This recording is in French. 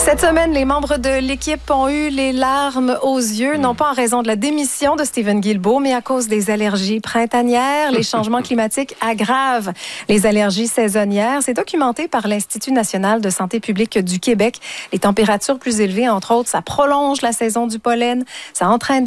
Cette semaine, les membres de l'équipe ont eu les larmes aux yeux, non pas en raison de la démission de Stephen Guilbeault, mais à cause des allergies printanières. Les changements climatiques aggravent les allergies saisonnières. C'est documenté par l'Institut national de santé publique du Québec. Les températures plus élevées, entre autres, ça prolonge la saison du pollen, ça entraîne